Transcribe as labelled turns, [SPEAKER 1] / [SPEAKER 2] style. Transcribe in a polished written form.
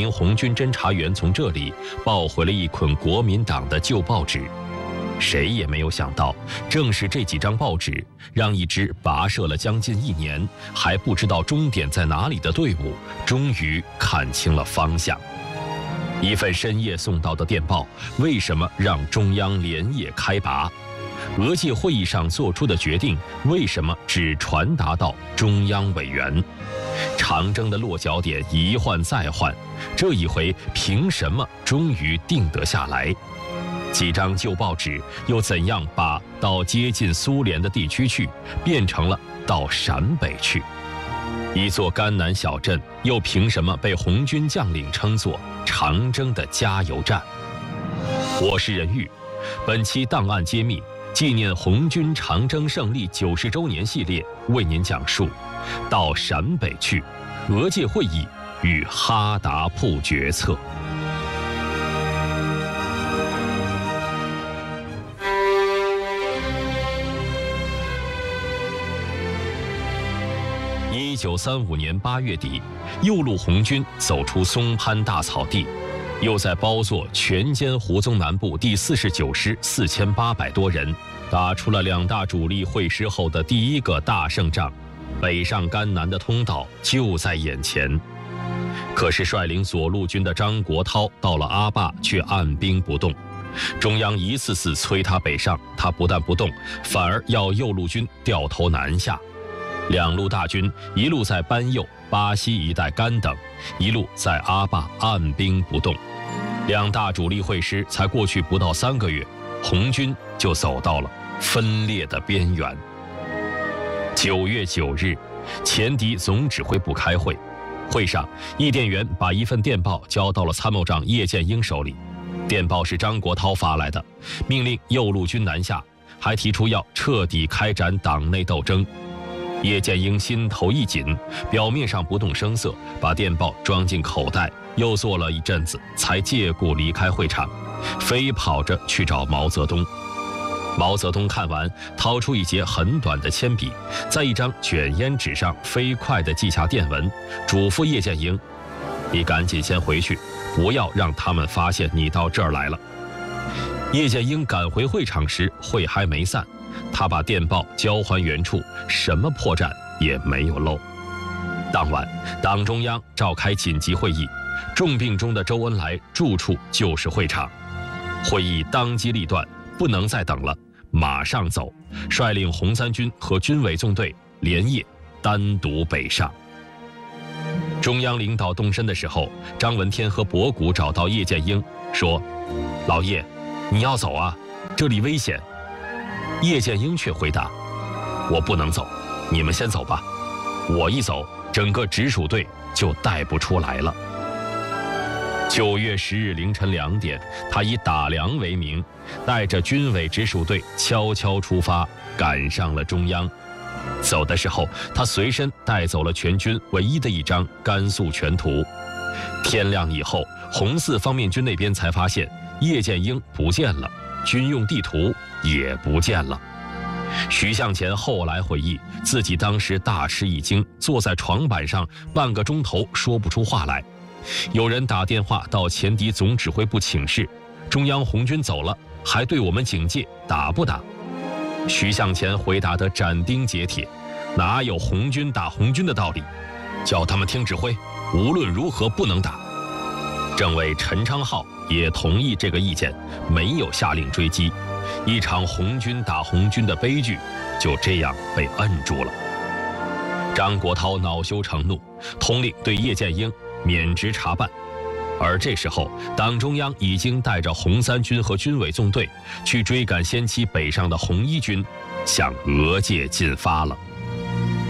[SPEAKER 1] 名红军侦察员从这里抱回了一捆国民党的旧报纸。谁也没有想到，正是这几张报纸，让一支跋涉了将近1年，还不知道终点在哪里的队伍，终于看清了方向。一份深夜送到的电报，为什么让中央连夜开拔？俄界会议上做出的决定，为什么只传达到中央委员？长征的落脚点一换再换，这一回凭什么终于定得下来？几张旧报纸又怎样把到接近苏联的地区去，变成了到陕北去？一座甘南小镇又凭什么被红军将领称作长征的加油站？我是任玉，本期档案揭秘纪念红军长征胜利90周年系列，为您讲述到陕北去，俄界会议与哈达铺决策。1935年8月底，右路红军走出松潘大草地，又在包座全歼胡宗南部第49师4800多人，打出了2大主力会师后的第一个大胜仗。北上甘南的通道就在眼前。可是率领左路军的张国焘到了阿坝却按兵不动，中央一次次催他北上，他不但不动，反而要右路军掉头南下。2路大军一路在班右、巴西一带干等，一路在阿坝按兵不动。2大主力会师才过去不到3个月，红军就走到了分裂的边缘。9月9日，前敌总指挥部开会，会上易电元把一份电报交到了参谋长叶剑英手里。电报是张国焘发来的，命令右路军南下，还提出要彻底开展党内斗争。叶剑英心头一紧，表面上不动声色，把电报装进口袋，又坐了一阵子，才借故离开会场，飞跑着去找毛泽东。毛泽东看完，掏出一截很短的铅笔，在一张卷烟纸上飞快地记下电文，嘱咐叶剑英：“你赶紧先回去，不要让他们发现你到这儿来了。”叶剑英赶回会场时，会还没散，他把电报交还原处，什么破绽也没有漏。当晚，党中央召开紧急会议，重病中的周恩来住处就是会场。会议当机立断，不能再等了，马上走，率领红三军和军委纵队连夜单独北上。中央领导动身的时候，张闻天和博古找到叶剑英，说：“老叶，你要走啊，这里危险。”叶剑英却回答：“我不能走，你们先走吧，我一走，整个直属队就带不出来了。”9月10日凌晨2点，他以打粮为名，带着军委直属队悄悄出发，赶上了中央。走的时候，他随身带走了全军唯一的一张甘肃全图。天亮以后，红四方面军那边才发现叶剑英不见了，军用地图也不见了。徐向前后来回忆，自己当时大吃一惊，坐在床板上半个钟头说不出话来。有人打电话到前敌总指挥部请示，中央红军走了，还对我们警戒，打不打？徐向前回答得斩钉截铁，哪有红军打红军的道理？叫他们听指挥，无论如何不能打。政委陈昌浩也同意这个意见，没有下令追击。一场红军打红军的悲剧就这样被摁住了。张国焘恼羞成怒，统领对叶剑英免职查办。而这时候，党中央已经带着红三军和军委纵队去追赶先期北上的红一军，向俄界进发了。